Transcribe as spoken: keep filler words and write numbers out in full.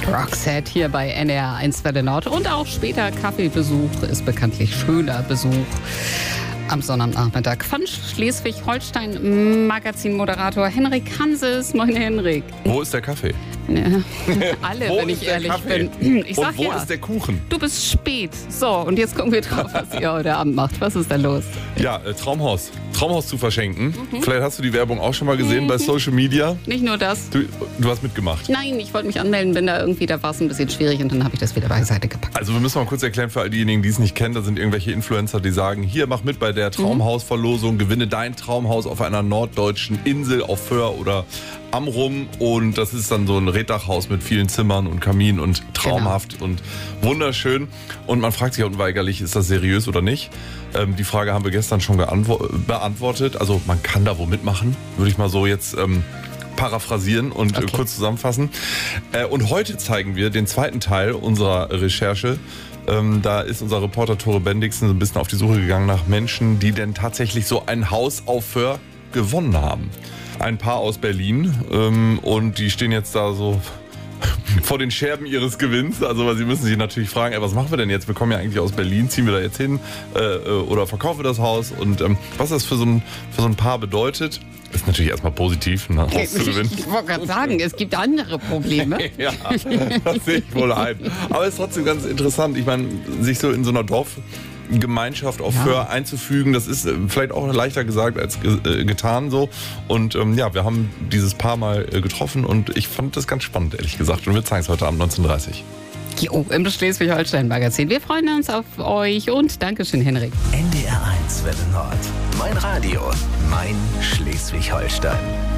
Roxette hier bei N D R eins Welle Nord. Und auch später Kaffeebesuch ist bekanntlich schöner Besuch am Sonnabendnachmittag von Schleswig-Holstein Magazinmoderator Henrik Hanses. Moin Henrik. Wo ist der Kaffee? Ne, alle, wenn ich ehrlich Kaffee? bin. Ich sag und wo ja, ist der Kuchen? du bist spät. So, und jetzt gucken wir drauf, was ihr heute Abend macht. Was ist da los? Ja, äh, Traumhaus. Traumhaus zu verschenken. Mhm. Vielleicht hast du die Werbung auch schon mal gesehen mhm. bei Social Media. Nicht nur das. Du, du hast mitgemacht. Nein, ich wollte mich anmelden, bin da irgendwie, da war es ein bisschen schwierig und dann habe ich das wieder beiseite gepackt. Also wir müssen mal kurz erklären für all diejenigen, die es nicht kennen. Da sind irgendwelche Influencer, die sagen, hier, mach mit bei der Traumhausverlosung, gewinne dein Traumhaus auf einer norddeutschen Insel auf Föhr oder Amrum. Und das ist dann so ein Reddachhaus mit vielen Zimmern und Kamin und traumhaft genau. und wunderschön. Und man fragt sich unweigerlich, ist das seriös oder nicht? Ähm, die Frage haben wir gestern schon beantwortet. Also man kann da wo mitmachen, würde ich mal so jetzt ähm, paraphrasieren und okay. äh, kurz zusammenfassen. Äh, und heute zeigen wir den zweiten Teil unserer Recherche. Ähm, da ist unser Reporter Tore Bendixen so ein bisschen auf die Suche gegangen nach Menschen, die denn tatsächlich so ein Haus auf Föhr gewonnen haben. Ein Paar aus Berlin ähm, und die stehen jetzt da so vor den Scherben ihres Gewinns. Also weil sie müssen sich natürlich fragen, ey, was machen wir denn jetzt? Wir kommen ja eigentlich aus Berlin, ziehen wir da jetzt hin äh, oder verkaufen wir das Haus? Und ähm, was das für so, ein, für so ein Paar bedeutet, ist natürlich erstmal positiv, ein Haus zu gewinnen. Ich wollte gerade sagen, es gibt andere Probleme. Ja, das sehe ich wohl ein. Aber es ist trotzdem ganz interessant. Ich meine, sich so in so einer Dorf Gemeinschaft auf ja. Föhr einzufügen, das ist vielleicht auch leichter gesagt als ge- äh, getan so. Und ähm, ja, wir haben dieses Paar mal äh, getroffen und ich fand das ganz spannend, ehrlich gesagt. Und wir zeigen es heute Abend neunzehn Uhr dreißig. Jo, im Schleswig-Holstein-Magazin. Wir freuen uns auf euch und Dankeschön, Henrik. N D R eins Welle Nord. Mein Radio, mein Schleswig-Holstein.